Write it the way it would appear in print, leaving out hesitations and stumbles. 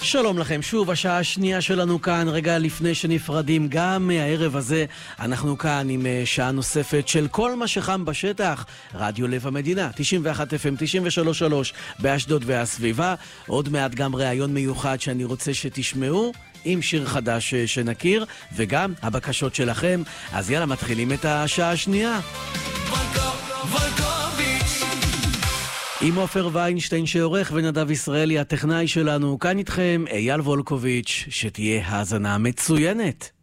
שלום לכם, שוב השעה השנייה שלנו כאן, רגע לפני שנפרדים גם מהערב הזה. אנחנו כאן עם שעה נוספת של כל מה שחם בשטח. רדיו לב המדינה, 91 FM, 93 באשדוד והסביבה. עוד מעט גם ראיון מיוחד שאני רוצה שתשמעו, עם שיר חדש שנכיר, וגם הבקשות שלכם. אז יאללה, מתחילים את השעה השנייה. עם עופר ויינשטיין שעורך ונדב ישראלי הטכנאי שלנו. כאן איתכם אייל וולקוביץ', שתהיה האזנה מצוינת.